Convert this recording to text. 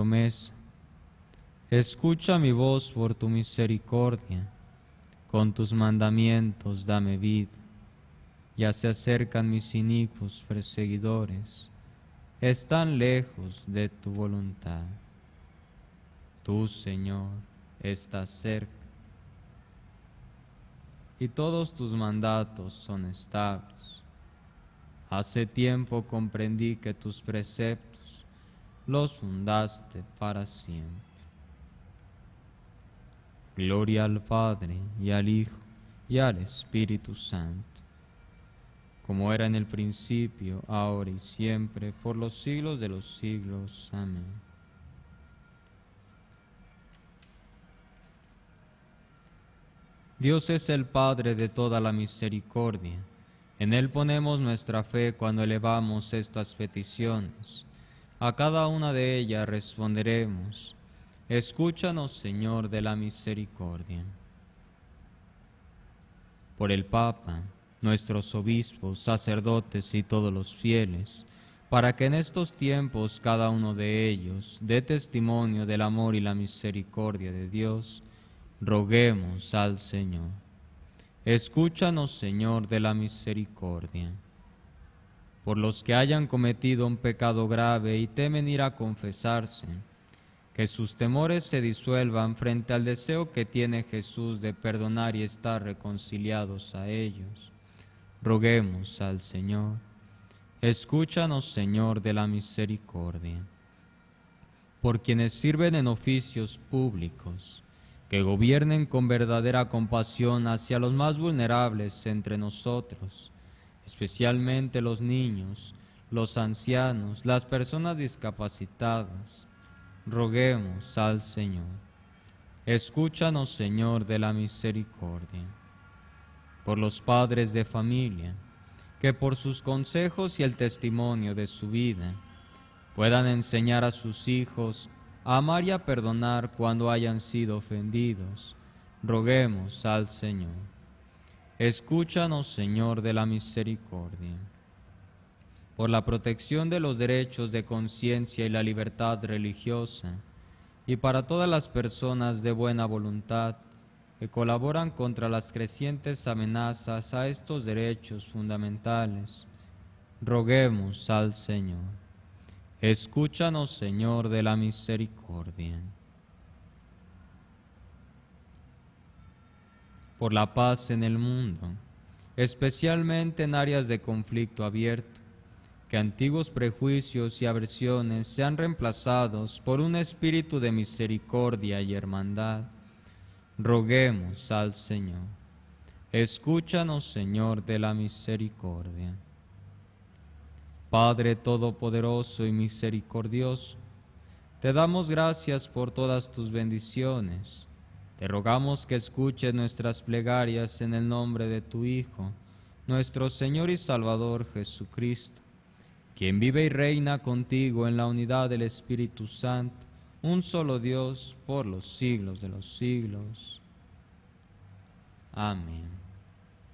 promesa. Escucha mi voz por tu misericordia, con tus mandamientos dame vida. Ya se acercan mis inicuos perseguidores, están lejos de tu voluntad. Tú, Señor, estás cerca, y todos tus mandatos son estables. Hace tiempo comprendí que tus preceptos los fundaste para siempre. Gloria al Padre, y al Hijo, y al Espíritu Santo, como era en el principio, ahora y siempre, por los siglos de los siglos. Amén. Dios es el Padre de toda la misericordia. En Él ponemos nuestra fe cuando elevamos estas peticiones. A cada una de ellas responderemos: escúchanos, Señor de la misericordia. Por el Papa, nuestros obispos, sacerdotes y todos los fieles, para que en estos tiempos cada uno de ellos dé testimonio del amor y la misericordia de Dios, roguemos al Señor. Escúchanos, Señor de la misericordia. Por los que hayan cometido un pecado grave y temen ir a confesarse, que sus temores se disuelvan frente al deseo que tiene Jesús de perdonar y estar reconciliados a ellos. Roguemos al Señor. Escúchanos, Señor de la misericordia. Por quienes sirven en oficios públicos, que gobiernen con verdadera compasión hacia los más vulnerables entre nosotros, especialmente los niños, los ancianos, las personas discapacitadas. Roguemos al Señor. Escúchanos, Señor de la misericordia. Por los padres de familia, que por sus consejos y el testimonio de su vida puedan enseñar a sus hijos a amar y a perdonar cuando hayan sido ofendidos. Roguemos al Señor. Escúchanos, Señor de la misericordia. Por la protección de los derechos de conciencia y la libertad religiosa, y para todas las personas de buena voluntad que colaboran contra las crecientes amenazas a estos derechos fundamentales, roguemos al Señor. Escúchanos, Señor de la misericordia. Por la paz en el mundo, especialmente en áreas de conflicto abierto, que antiguos prejuicios y aversiones sean reemplazados por un espíritu de misericordia y hermandad, roguemos al Señor. Escúchanos, Señor de la misericordia. Padre todopoderoso y misericordioso, te damos gracias por todas tus bendiciones. Te rogamos que escuches nuestras plegarias en el nombre de tu Hijo, nuestro Señor y Salvador Jesucristo, quien vive y reina contigo en la unidad del Espíritu Santo, un solo Dios, por los siglos de los siglos. Amén.